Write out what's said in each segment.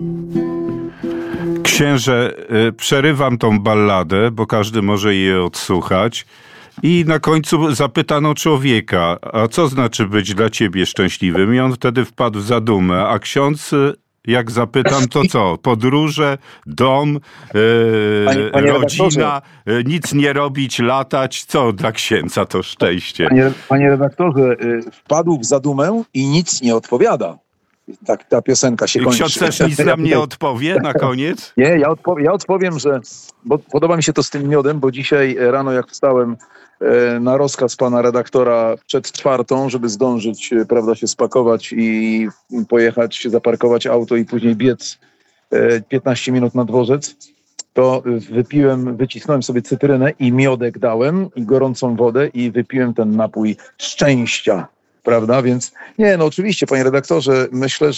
Księże, przerywam tą balladę, bo każdy może jej odsłuchać. I na końcu zapytano człowieka, a co znaczy być dla ciebie szczęśliwym? I on wtedy wpadł w zadumę, a ksiądz, jak zapytam, to co? Podróże, dom, rodzina, nic nie robić, latać. Co dla księdza to szczęście? Panie redaktorze, wpadł w zadumę i nic nie odpowiada. Tak ta piosenka się kończy. Ksiądz też nic nam nie odpowie na koniec? Nie, ja odpowiem, bo podoba mi się to z tym miodem, bo dzisiaj rano jak wstałem na rozkaz pana redaktora przed 4:00, żeby zdążyć, prawda, się spakować i pojechać, zaparkować auto i później biec 15 minut na dworzec, to wycisnąłem sobie cytrynę i miodek dałem i gorącą wodę i wypiłem ten napój szczęścia. Prawda? Więc nie, no oczywiście, panie redaktorze, myślę,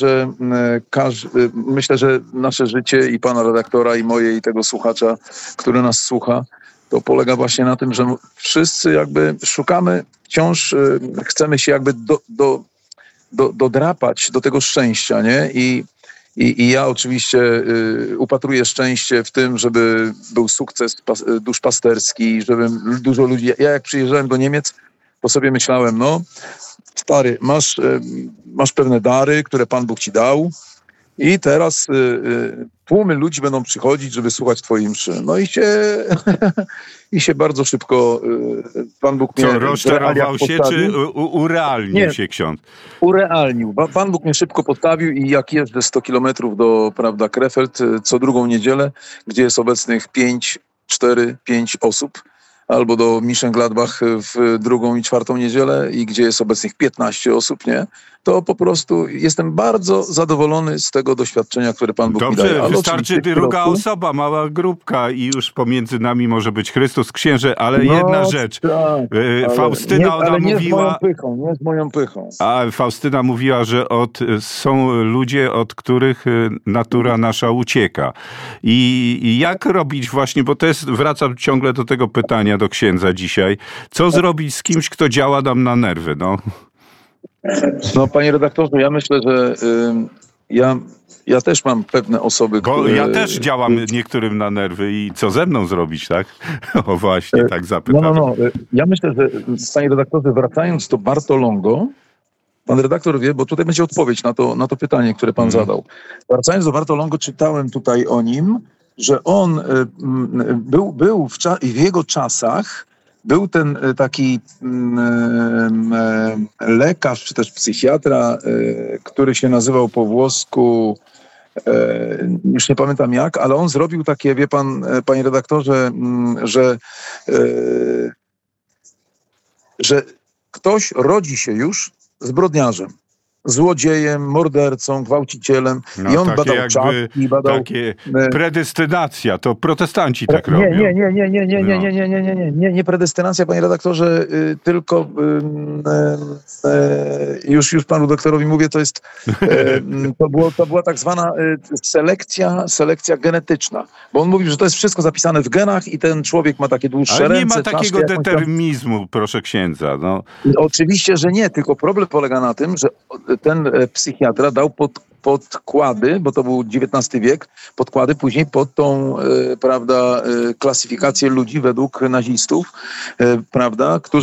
że nasze życie i pana redaktora, i moje, i tego słuchacza, który nas słucha, to polega właśnie na tym, że wszyscy jakby szukamy, wciąż chcemy się jakby dodrapać do tego szczęścia, nie? I ja oczywiście upatruję szczęście w tym, żeby był sukces duszpasterski, żeby dużo ludzi... Ja jak przyjeżdżałem do Niemiec, to sobie myślałem, no stary, masz pewne dary, które Pan Bóg ci dał i teraz tłumy ludzi będą przychodzić, żeby słuchać twojej mszy. No i się bardzo szybko Pan Bóg mnie... Co, rozczarował się, czy urealnił się ksiądz? Urealnił. Pan Bóg mnie szybko postawił i jak jeżdżę 100 kilometrów do, prawda, Krefeld co drugą niedzielę, gdzie jest obecnych 5 osób, albo do Mönchengladbach w drugą i czwartą niedzielę i gdzie jest obecnych 15 osób, nie? To po prostu jestem bardzo zadowolony z tego doświadczenia, które Pan Bóg mi daje. Dobrze, wystarczy druga osoba, mała grupka i już pomiędzy nami może być Chrystus. Księże, ale jedna rzecz. Tak, Faustyna, ona mówiła... Nie z moją pychą. A Faustyna mówiła, że są ludzie, od których natura nasza ucieka. I jak robić właśnie, bo wracam ciągle do tego pytania do księdza dzisiaj. Co zrobić z kimś, kto działa nam na nerwy, no? No, panie redaktorze, ja myślę, że ja też mam pewne osoby, bo ja też działam niektórym na nerwy i co ze mną zrobić, tak? O właśnie, tak zapytam. No. Ja myślę, że panie redaktorze, wracając do Bartolongo, pan redaktor wie, bo tutaj będzie odpowiedź na to pytanie, które pan zadał. Wracając do Bartolongo, czytałem tutaj o nim, że on był w jego czasach, był ten taki lekarz, czy też psychiatra, który się nazywał po włosku, już nie pamiętam jak, ale on zrobił takie, wie pan, panie redaktorze, że ktoś rodzi się już zbrodniarzem, złodziejem, mordercą, gwałcicielem. No, i on badał czapki, badał... Takie predestynacja, to protestanci tak robią. Nie predestynacja, panie redaktorze, tylko już panu doktorowi mówię, to była tak zwana selekcja genetyczna, bo on mówił, że to jest wszystko zapisane w genach i ten człowiek ma takie dłższe ręce. Ale nie ma takiego determinizmu, proszę księdza. No. Oczywiście, że nie, tylko problem polega na tym, że ten psychiatra dał podkłady, bo to był XIX wiek, podkłady później pod tą, prawda, klasyfikację ludzi według nazistów, prawda, którzy